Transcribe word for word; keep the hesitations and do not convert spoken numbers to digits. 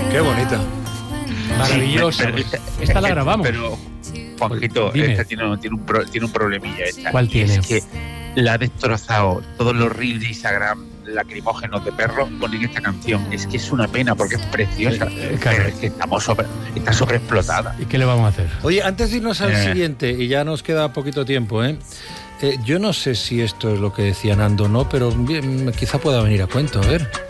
Qué bonita. Maravillosa. Sí, Pues. pero- Esta la grabamos. Pero, Juanjito, Dime. esta tiene, tiene, un pro- tiene un problemilla. Esta. ¿Cuál tiene? Es que la ha destrozado todos los reels de Instagram lacrimógenos de perros ponen esta canción. Es que es una pena porque es preciosa. Eh, claro. Pero es que estamos sobre, está sobreexplotada. ¿Y qué le vamos a hacer? Oye, antes de irnos al Eh. siguiente, y ya nos queda poquito tiempo, ¿eh? Eh, yo no sé si esto es lo que decía Nando o no, pero bien, quizá pueda venir a cuento, a ver.